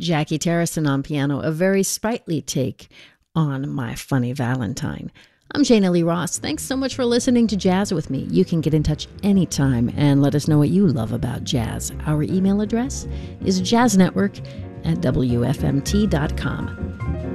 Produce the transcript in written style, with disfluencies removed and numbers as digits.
Jackie Terrison on piano, a very sprightly take on My Funny Valentine. I'm Jana Lee Ross. Thanks so much for listening to Jazz with me. You can get in touch anytime and let us know what you love about jazz. Our email address is jazznetwork@wfmt.com.